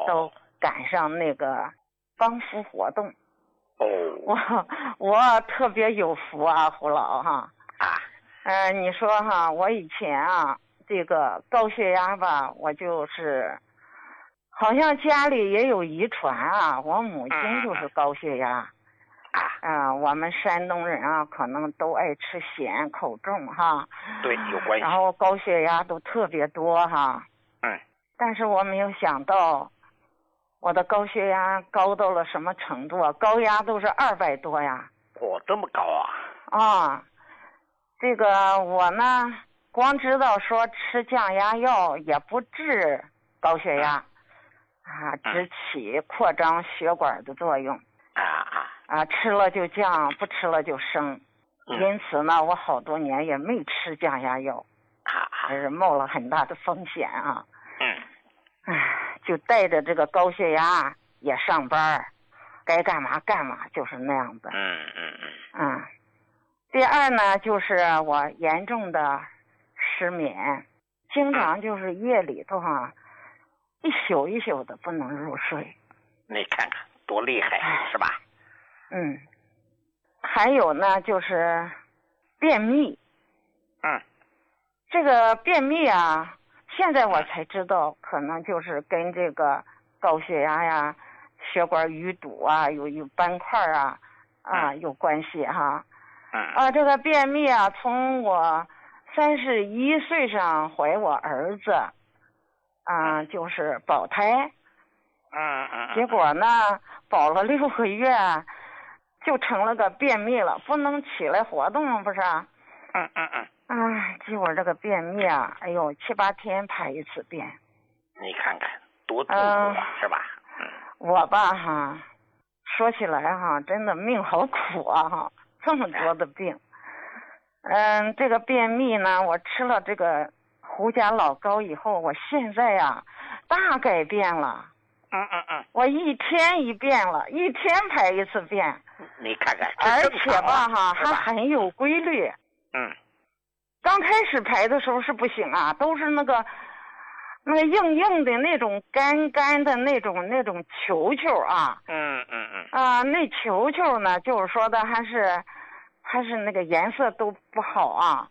都赶上那个帮扶活动。我特别有福啊，胡老哈。你说哈，我以前啊，这个高血压吧，我就是好像家里也有遗传啊，我母亲就是高血压。我们山东人啊，可能都爱吃咸，口重哈。 对，有关系。 然后高血压都特别多哈。但是我没有想到，我的高血压高到了什么程度啊？高压都是200多呀。 这么高啊？ 这个我呢，光知道说吃降压药也不治高血压，只起扩张血管的作用。吃了就降，不吃了就升。因此呢，我好多年也没吃降压药，还是冒了很大的风险啊。就带着这个高血压也上班，该干嘛干嘛，就是那样子。第二呢，就是我严重的失眠，经常就是夜里头一宿一宿的不能入睡。 你看看多厉害，是吧？ 还有呢，就是便秘。这个便秘啊，现在我才知道，可能就是跟这个高血压呀、血管淤堵啊、有斑块有关系哈。这个便秘啊，从我31岁上怀我儿子，就是保胎。结果呢，保了6个月，就成了个便秘了，不能起来活动，不是？结果这个便秘啊，哎呦，7、8天排一次便。 你看看多痛苦是吧？ 我吧说起来真的命好苦啊这么多的病。这个便秘呢，我吃了这个胡家老膏以后，我现在大改变了。我1天一便了，1天排一次便。 你看看， 而且还很有规律。刚开始排的时候是不行啊，都是那个硬硬的那种干干的那种球球啊。那球球呢，就是说的还是那个颜色都不好啊。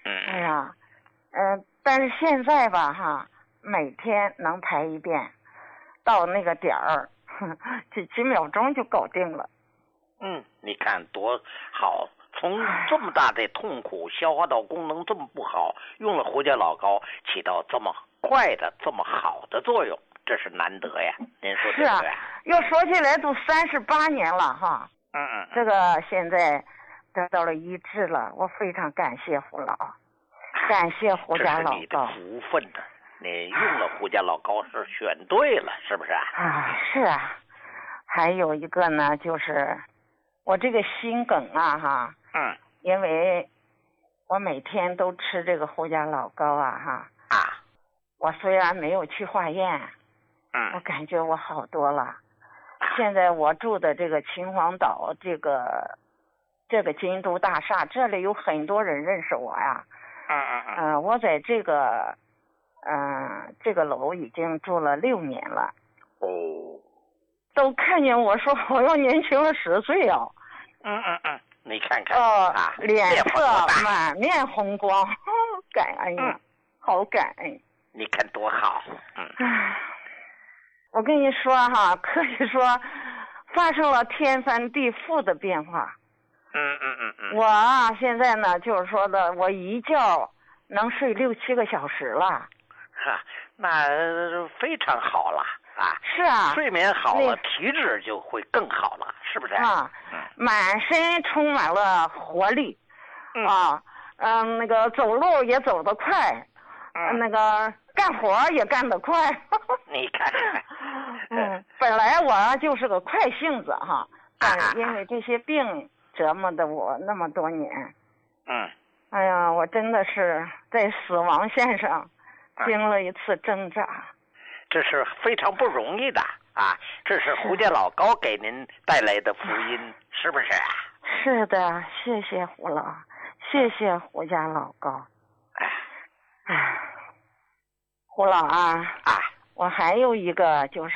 但是现在吧每天能排一遍，到那个点儿几秒钟就搞定了。 你看多好，从这么大的痛苦，消化道功能这么不好，用了胡家老膏起到这么快的这么好的作用，这是难得呀。您说对不对？ 要说起来都38年了这个现在得到了医治了，我非常感谢胡老，感谢胡家老膏。这是你的福分呢，你用了胡家老膏是选对了，是不是？ 是啊。还有一个呢，就是我这个心梗因为我每天都吃这个胡家老膏我虽然没有去化验，我感觉我好多了。现在我住的这个秦皇岛这个京都大厦，这里有很多人认识我呀。我在这个楼已经住了6年了。都看见我说我要年轻了10岁啊。 你看看脸色满面红光，感恩呀，好感恩。 你看多好。 我跟你说可以说发生了天翻地覆的变化。我现在呢，就是说的，我一觉能睡6、7个小时了。 那非常好了。 是啊， 睡眠好了，体质就会更好了，是不是？ 满身充满了活力。那个走路也走得快，那个干活也干得快。 你看看。 本来我就是个快性子但是因为这些病折磨的我那么多年。哎呀，我真的是在死亡线上经了一次挣扎。 这是非常不容易的这是胡家老膏给您带来的福音，是不是？ 是的，谢谢胡老，谢谢胡家老膏。胡老我还有一个就是